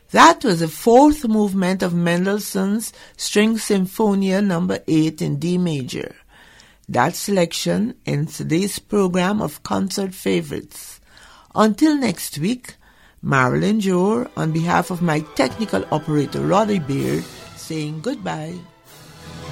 That was the fourth movement of Mendelssohn's String Symphonia No. 8 in D major. That selection ends today's program of Concert Favorites. Until next week, Marilyn Jore, on behalf of my technical operator Roddy Beard, saying goodbye.